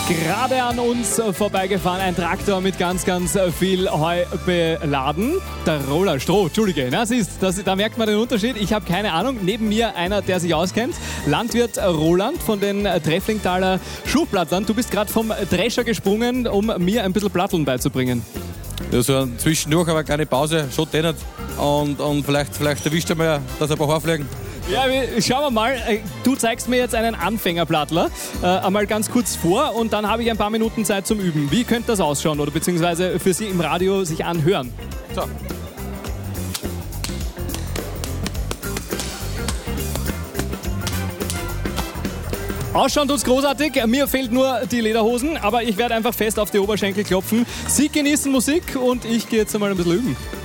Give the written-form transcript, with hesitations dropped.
Gerade an uns vorbeigefahren, ein Traktor mit ganz, ganz viel Heu beladen. Der Roland Stroh, Entschuldige, na, da merkt man den Unterschied. Ich habe keine Ahnung. Neben mir einer, der sich auskennt. Landwirt Roland von den Trefflingtaler Schufplattlern. Du bist gerade vom Drescher gesprungen, um mir ein bisschen Platteln beizubringen. Ja, so zwischendurch, aber keine Pause, schon nicht. Und vielleicht erwischt er mal, dass ein paar Haare fliegen. Ja, schauen wir mal. Du zeigst mir jetzt einen Anfängerplattler einmal ganz kurz vor und dann habe ich ein paar Minuten Zeit zum Üben. Wie könnte das ausschauen oder beziehungsweise für Sie im Radio sich anhören? So. Ausschauen tut's großartig. Mir fehlt nur die Lederhosen, aber ich werde einfach fest auf die Oberschenkel klopfen. Sie genießen Musik und ich gehe jetzt einmal ein bisschen üben.